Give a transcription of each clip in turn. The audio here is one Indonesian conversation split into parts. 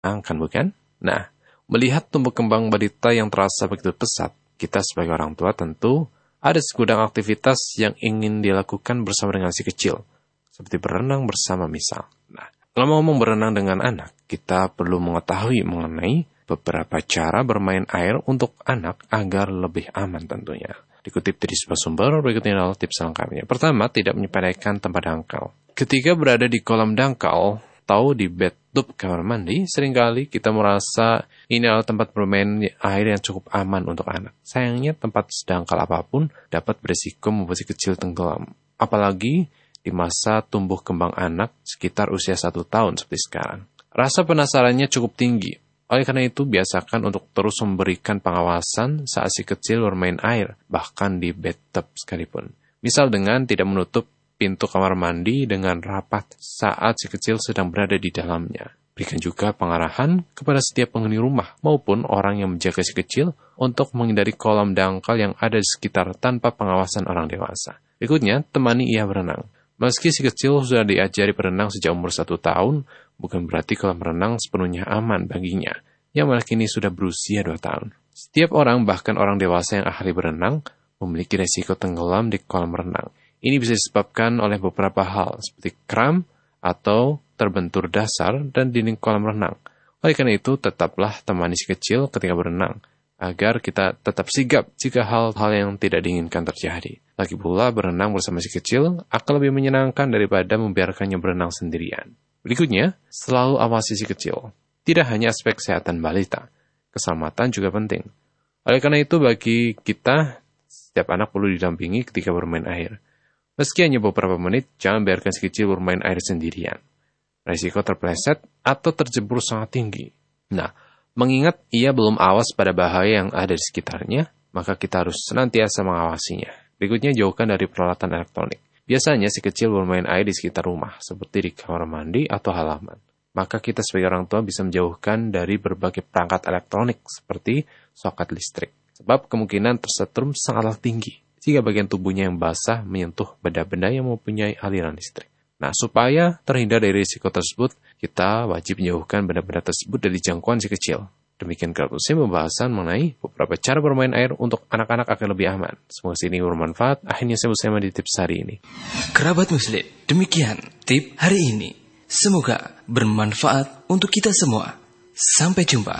Kan bukan? Nah, melihat tumbuh kembang balita yang terasa begitu pesat, kita sebagai orang tua tentu ada segudang aktivitas yang ingin dilakukan bersama dengan si kecil, seperti berenang bersama misal. Nah, kalau mau berenang dengan anak, kita perlu mengetahui mengenai beberapa cara bermain air untuk anak agar lebih aman tentunya. Dikutip dari sebuah sumber, berikutnya adalah tips selengkapnya. Pertama, tidak menyepelekan tempat dangkal. Ketika berada di kolam dangkal, atau di bathtub kamar mandi, seringkali kita merasa ini adalah tempat bermain air yang cukup aman untuk anak. Sayangnya tempat sedangkal apapun dapat berisiko membuat si kecil tenggelam. Apalagi di masa tumbuh kembang anak sekitar usia 1 tahun seperti sekarang. Rasa penasarannya cukup tinggi. Oleh karena itu, biasakan untuk terus memberikan pengawasan saat si kecil bermain air, bahkan di bathtub sekalipun. Misal dengan tidak menutup pintu kamar mandi dengan rapat saat si kecil sedang berada di dalamnya. Berikan juga pengarahan kepada setiap penghuni rumah maupun orang yang menjaga si kecil untuk menghindari kolam dangkal yang ada di sekitar tanpa pengawasan orang dewasa. Berikutnya, temani ia berenang. Meski si kecil sudah diajari berenang sejak umur 1 tahun, bukan berarti kolam renang sepenuhnya aman baginya, yang malah kini sudah berusia 2 tahun. Setiap orang, bahkan orang dewasa yang ahli berenang, memiliki resiko tenggelam di kolam renang. Ini bisa disebabkan oleh beberapa hal, seperti kram atau terbentur dasar dan dinding kolam renang. Oleh karena itu, tetaplah temani si kecil ketika berenang, agar kita tetap sigap jika hal-hal yang tidak diinginkan terjadi. Lagi pula, berenang bersama si kecil akan lebih menyenangkan daripada membiarkannya berenang sendirian. Berikutnya, selalu awasi si kecil. Tidak hanya aspek kesehatan balita, keselamatan juga penting. Oleh karena itu, bagi kita, setiap anak perlu didampingi ketika bermain air. Meski hanya beberapa menit, jangan biarkan si kecil bermain air sendirian. Risiko terpeleset atau terjebur sangat tinggi. Nah, mengingat ia belum awas pada bahaya yang ada di sekitarnya, maka kita harus senantiasa mengawasinya. Berikutnya, jauhkan dari peralatan elektronik. Biasanya si kecil bermain air di sekitar rumah, seperti di kamar mandi atau halaman. Maka kita sebagai orang tua bisa menjauhkan dari berbagai perangkat elektronik, seperti soket listrik. Sebab kemungkinan tersetrum sangatlah tinggi jika bagian tubuhnya yang basah menyentuh benda-benda yang mempunyai aliran listrik. Nah, supaya terhindar dari risiko tersebut, kita wajib menjauhkan benda-benda tersebut dari jangkauan si kecil. Demikian Kerabat pembahasan mengenai beberapa cara bermain air untuk anak-anak agar lebih aman. Semoga ini bermanfaat. Akhirnya saya bersama di tips hari ini. Kerabat Muslim, demikian tip hari ini. Semoga bermanfaat untuk kita semua. Sampai jumpa.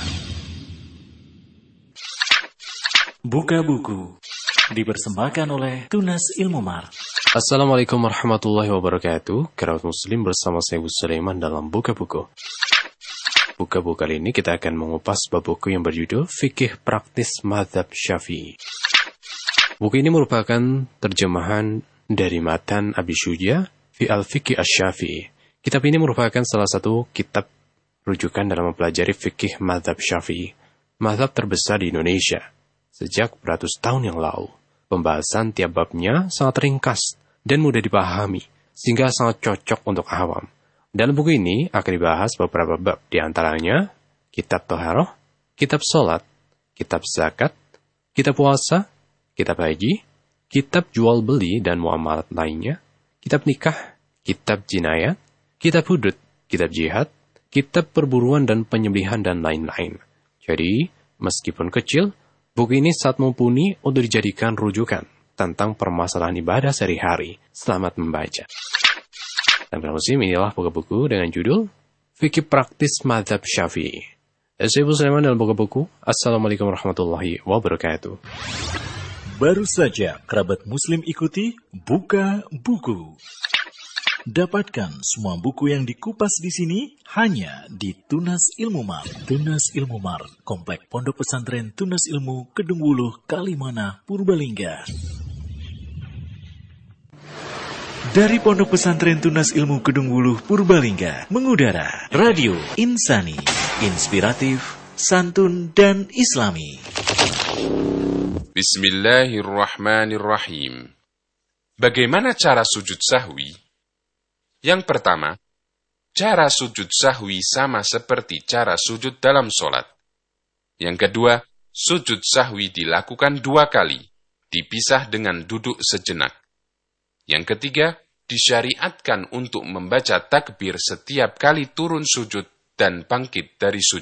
Buka buku dipersembahkan oleh Tunas Ilmu Mart. Assalamualaikum warahmatullahi wabarakatuh. Kerabat Muslim bersama saya Ibu Sulaiman dalam Buka Buku. Buka Buku kali ini kita akan mengupas bab buku yang berjudul Fikih Praktis Mazhab Syafi'i. Buku ini merupakan terjemahan dari matan Abi Syuja fi al-Fiqh asy-Syafi'i. Kitab ini merupakan salah satu kitab rujukan dalam mempelajari fikih mazhab Syafi'i, mazhab terbesar di Indonesia sejak beratus tahun yang lalu. Pembahasan tiap babnya sangat ringkas dan mudah dipahami, sehingga sangat cocok untuk awam. Dalam buku ini akan dibahas beberapa bab, di antaranya kitab Thaharah, kitab Salat, kitab Zakat, kitab Puasa, kitab Haji, kitab Jual Beli dan Muamalat lainnya, kitab Nikah, kitab Jinayat, kitab Hudud, kitab Jihad, kitab Perburuan dan Penyembelihan, dan lain-lain. Jadi, meskipun kecil, buku ini sangat mumpuni untuk dijadikan rujukan tentang permasalahan ibadah sehari-hari. Selamat membaca. Dan musim inilah buku-buku dengan judul Fikih Praktis Mazhab Syafi'i. Saya Ibu Sulaiman dalam buku-buku. Assalamualaikum warahmatullahi wabarakatuh. Baru saja kerabat Muslim ikuti Buka Buku. Dapatkan semua buku yang dikupas di sini hanya di Tunas Ilmu Mart. Tunas Ilmu Mart, Komplek Pondok Pesantren Tunas Ilmu, Kedung Wuluh, Kalimana, Purbalingga. Dari Pondok Pesantren Tunas Ilmu Kedung Wuluh, Purbalingga, mengudara Radio Insani, inspiratif, santun, dan islami. Bismillahirrahmanirrahim. Bagaimana cara sujud sahwi? Yang pertama, cara sujud sahwi sama seperti cara sujud dalam sholat. Yang kedua, sujud sahwi dilakukan 2 kali, dipisah dengan duduk sejenak. Yang ketiga, disyariatkan untuk membaca takbir setiap kali turun sujud dan bangkit dari sujud.